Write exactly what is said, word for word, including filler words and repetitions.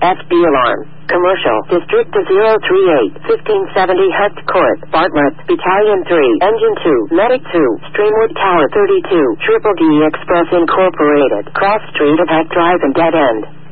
F D alarm. Commercial, District of zero three eight, fifteen seventy Hecht Court, Bartlett, Battalion three, Engine two, Medic two, Streamwood Tower thirty-two, Triple D Express Incorporated, Cross Street of Hecht Drive and Dead End.